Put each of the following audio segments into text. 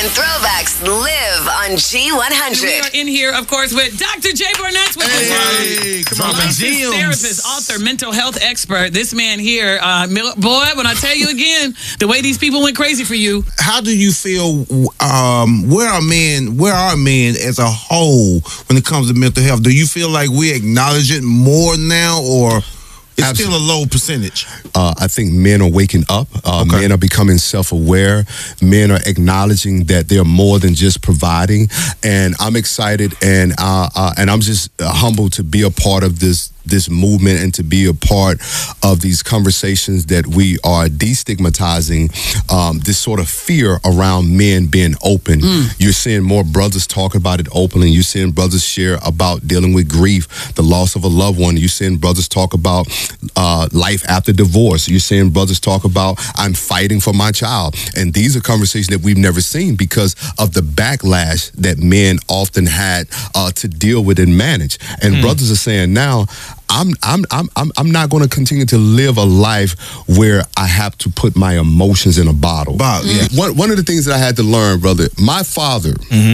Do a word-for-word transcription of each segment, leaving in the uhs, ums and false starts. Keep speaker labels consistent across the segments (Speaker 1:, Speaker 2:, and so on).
Speaker 1: when throwbacks live on G one hundred.
Speaker 2: We are in here, of course, with Doctor Jay Barnett's with us.
Speaker 3: Hey, come on,
Speaker 2: licensed
Speaker 3: gems.
Speaker 2: therapist, author, mental health expert. This man here, uh, boy, when I tell you again, the way these people went crazy for you.
Speaker 3: How do you feel? Um, where are men? Where are men as a whole when it comes to mental health? Do you feel like we acknowledge it more now, or it's
Speaker 4: Absolutely.
Speaker 3: still a low percentage?
Speaker 4: Uh, I think men are waking up. Uh,
Speaker 3: Okay.
Speaker 4: Men are becoming self-aware. Men are acknowledging that they're more than just providing. And I'm excited, and uh, uh, and I'm just humbled to be a part of this this movement and to be a part of these conversations that we are destigmatizing um, this sort of fear around men being open. Mm. You're seeing more brothers talk about it openly. You're seeing brothers share about dealing with grief, the loss of a loved one. You're seeing brothers talk about uh, life after divorce. You're seeing brothers talk about, I'm fighting for my child. And these are conversations that we've never seen because of the backlash that men often had uh, to deal with and manage. And mm. brothers are saying now, I'm I'm I'm I'm I'm not going to continue to live a life where I have to put my emotions in a bottle.
Speaker 3: Bottle, yeah.
Speaker 4: One one of the things that I had to learn, brother, my father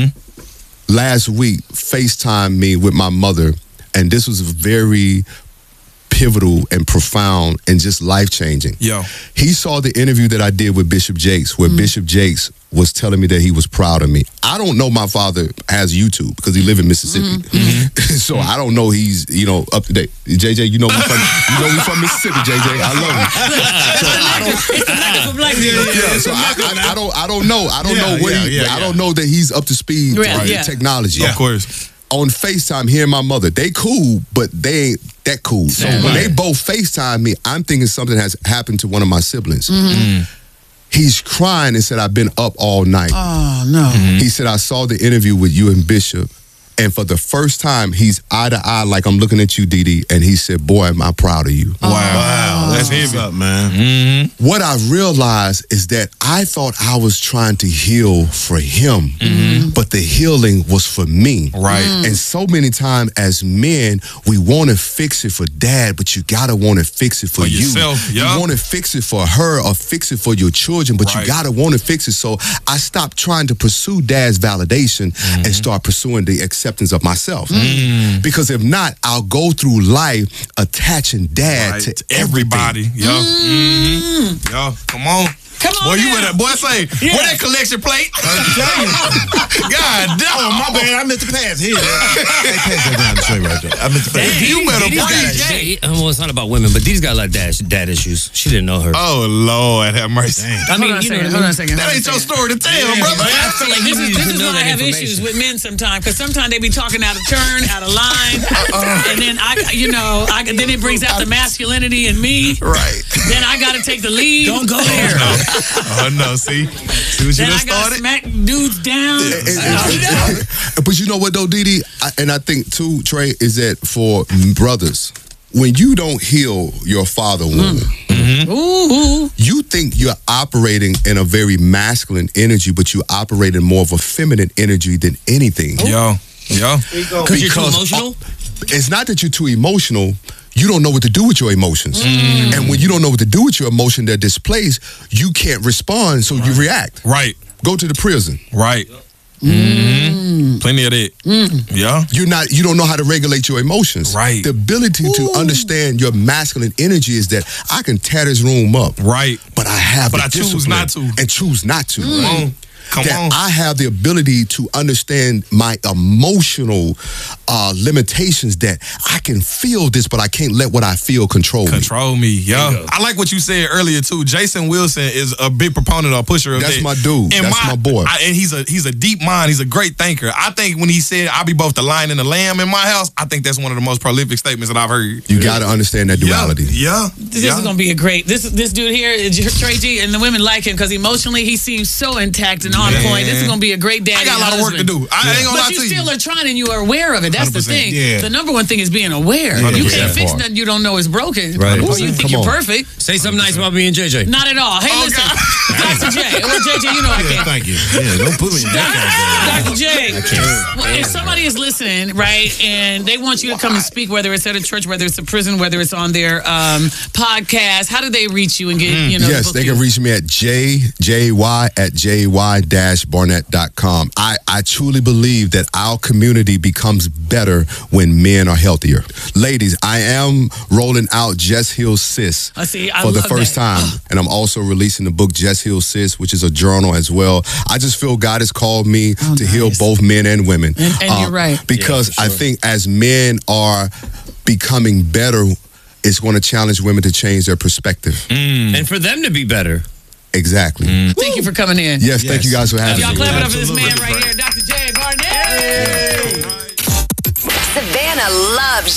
Speaker 4: mm-hmm. last week FaceTimed me with my mother, and this was very pivotal and profound and just life-changing.
Speaker 5: Yo.
Speaker 4: He saw the interview that I did with Bishop Jakes, where mm. Bishop Jakes was telling me that he was proud of me. I don't know my father has YouTube because he live in Mississippi. Mm-hmm. so I don't know he's, you know, up to date. J J, you know we from you know we from Mississippi, J J. I love him. So I don't, yeah, so I, I, I don't I don't know. I don't
Speaker 5: yeah,
Speaker 4: know where
Speaker 5: yeah,
Speaker 4: he,
Speaker 5: yeah,
Speaker 4: I
Speaker 5: yeah.
Speaker 4: don't know that he's up to speed
Speaker 2: Right,
Speaker 4: with
Speaker 2: yeah.
Speaker 4: technology.
Speaker 5: Yeah. Of course.
Speaker 4: On FaceTime, hearing my mother, they cool, but they ain't that cool. So
Speaker 5: Yeah,
Speaker 4: when
Speaker 5: right.
Speaker 4: they both FaceTime me, I'm thinking something has happened to one of my siblings.
Speaker 5: Mm.
Speaker 4: He's crying and said, I've been up all night.
Speaker 2: Oh, no.
Speaker 5: Mm-hmm.
Speaker 4: He said, I saw the interview with you and Bishop, and for the first time, he's eye to eye like I'm looking at you, Didi, and he said, boy, am I proud of you.
Speaker 5: Wow. Wow.
Speaker 3: That's
Speaker 5: That's
Speaker 3: what's
Speaker 5: heavy.
Speaker 3: up, man.
Speaker 5: Mm-hmm.
Speaker 4: What I realized is that I thought I was trying to heal for him,
Speaker 5: Mm-hmm.
Speaker 4: but the healing was for me.
Speaker 5: Right. Mm.
Speaker 4: And so many times as men, we want to fix it for dad, but you gotta want to fix it for,
Speaker 5: For
Speaker 4: you.
Speaker 5: yourself, yeah.
Speaker 4: You want to fix it for her or fix it for your children, but
Speaker 5: Right.
Speaker 4: you gotta want to fix it. So I stopped trying to pursue dad's validation
Speaker 5: Mm-hmm.
Speaker 4: and start pursuing the acceptance of myself.
Speaker 5: Mm.
Speaker 4: Because if not, I'll go through life attaching dad
Speaker 5: Right.
Speaker 4: to
Speaker 5: To everybody.
Speaker 4: everybody.
Speaker 5: Yo. Mm-hmm. Yo. Come on.
Speaker 2: Come on
Speaker 5: Boy, you
Speaker 2: now.
Speaker 5: better, boy, say,
Speaker 2: Yeah.
Speaker 5: where that collection plate? God damn.
Speaker 3: Oh, my bad. I meant to pass here. Hey, pass that down the tray right there. I meant to pass.
Speaker 5: You better
Speaker 6: Didi's got-
Speaker 5: breathe.
Speaker 6: Didi- well, it's not about women, but Didi's got a lot of dad, dad issues. She didn't know her.
Speaker 5: Oh, Lord, have mercy.
Speaker 6: I
Speaker 2: hold on
Speaker 6: mean,
Speaker 2: a
Speaker 6: you know
Speaker 2: second.
Speaker 6: what I
Speaker 2: Hold on a
Speaker 6: mean?
Speaker 2: second.
Speaker 5: That
Speaker 2: hold on
Speaker 5: ain't
Speaker 2: a
Speaker 5: your
Speaker 2: second.
Speaker 5: story to tell, brother.
Speaker 6: I feel like
Speaker 2: This is,
Speaker 6: you need
Speaker 2: this
Speaker 6: to
Speaker 2: is
Speaker 6: know
Speaker 2: why I have
Speaker 6: that
Speaker 2: issues
Speaker 6: information.
Speaker 2: with men sometimes, because sometimes they be talking out of turn, out of line, and then I, you know, I, then it brings out the masculinity in me.
Speaker 5: Right.
Speaker 2: Then I got to take the lead.
Speaker 6: Don't go there.
Speaker 5: Oh, no, see? See what you
Speaker 2: Then
Speaker 5: done
Speaker 2: I got to
Speaker 5: started?
Speaker 2: smack dudes down.
Speaker 4: It- it- it- but you know what though, Didi, I, and I think too, Trey, is that for brothers, when you don't heal your father wound,
Speaker 2: Ooh.
Speaker 4: you think you're operating in a very masculine energy, but you operate in more of a feminine energy than anything.
Speaker 5: Yo. Yo.
Speaker 6: Because you're too
Speaker 4: Because,
Speaker 6: emotional?
Speaker 4: It's not that you're too emotional. You don't know what to do with your emotions. And when you don't know what to do with your emotion that displays, you can't respond, so you react.
Speaker 5: Right.
Speaker 4: Go to the prison.
Speaker 5: Right. Mm-hmm. Plenty of that. Yeah.
Speaker 4: You're not, you don't know how to regulate your emotions.
Speaker 5: Right.
Speaker 4: The ability to understand your masculine energy is that I can tear this room up,
Speaker 5: Right.
Speaker 4: but I have
Speaker 5: But
Speaker 4: the
Speaker 5: I choose
Speaker 4: discipline
Speaker 5: not to.
Speaker 4: and choose not to.
Speaker 5: Come on. Come
Speaker 4: that
Speaker 5: on.
Speaker 4: I have the ability to understand my emotional uh, limitations, that I can feel this, but I can't let what I feel control me.
Speaker 5: Control me, yeah.
Speaker 6: Bingo.
Speaker 5: I like what you said earlier too. Jason Wilson is a big proponent or pusher of
Speaker 4: That's
Speaker 5: that.
Speaker 4: my dude.
Speaker 5: And
Speaker 4: That's my boy.
Speaker 5: I, and he's a he's a deep mind. He's a great thinker. I think when he said, "I'll be both the lion and the lamb in my house," I think that's one of the most prolific statements that I've heard.
Speaker 4: You got to understand that duality.
Speaker 5: Yeah, yeah.
Speaker 2: This
Speaker 5: yeah.
Speaker 2: is gonna be a great. This this dude here, Trey G, and the women like him because emotionally he seems so intact and on
Speaker 5: Man.
Speaker 2: point. This is gonna be a great daddy.
Speaker 5: I got a lot of work to
Speaker 2: husband.
Speaker 5: do. I ain't gonna
Speaker 2: But
Speaker 5: lie
Speaker 2: you
Speaker 5: to you.
Speaker 2: still are trying, and you are aware of it. That's the
Speaker 3: one hundred
Speaker 2: thing.
Speaker 3: percent, yeah.
Speaker 2: The number one thing is being aware.
Speaker 3: Yeah,
Speaker 2: you
Speaker 3: yeah.
Speaker 2: can't fix
Speaker 4: Part.
Speaker 2: nothing you don't know is broken,
Speaker 6: Right.
Speaker 2: or you think
Speaker 4: Come
Speaker 2: you're
Speaker 4: on.
Speaker 2: perfect.
Speaker 6: Say something nice about me and J J.
Speaker 2: Not at all. Hey,
Speaker 5: Oh,
Speaker 2: listen,
Speaker 5: God.
Speaker 2: Doctor J, or J J, you know I
Speaker 3: Yeah,
Speaker 2: can't.
Speaker 3: thank you. Yeah, don't put me in that
Speaker 2: Doctor J, well, if somebody is listening, right, and they want you to come and speak, whether it's at a church, whether it's a prison, whether it's on their um, podcast, how do they reach you and get, you know,
Speaker 4: Yes,
Speaker 2: book
Speaker 4: they
Speaker 2: you?
Speaker 4: can reach me at J J Y at J Y dash barnett dot com. I, I truly believe that our community becomes better when men are healthier. Ladies, I am rolling out Just Heal Sis
Speaker 2: I see, I
Speaker 4: for the
Speaker 2: love
Speaker 4: first
Speaker 2: that.
Speaker 4: time. And I'm also releasing the book Just Heal Sis, which is a journal as well. I just feel God has called me
Speaker 2: Oh,
Speaker 4: to
Speaker 2: nice.
Speaker 4: heal both men and women.
Speaker 2: And- and you're right.
Speaker 4: Because
Speaker 6: Yeah,
Speaker 4: I
Speaker 6: for sure.
Speaker 4: think as men are becoming better, it's going to challenge women to change their perspective.
Speaker 6: And for them to be better.
Speaker 4: Exactly.
Speaker 2: Thank you for coming in.
Speaker 4: Yes, thank you guys for having
Speaker 2: Y'all
Speaker 4: me.
Speaker 2: clap it up for this man right here, Doctor J. Barnett.
Speaker 1: Savannah loves